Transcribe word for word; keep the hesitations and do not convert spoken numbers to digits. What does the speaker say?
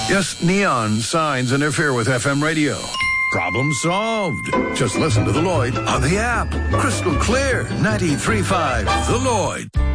Yes, neon signs interfere with F M radio. Problem solved. Just listen to The Lloyd on the app. Crystal clear. ninety-three point five The Lloyd.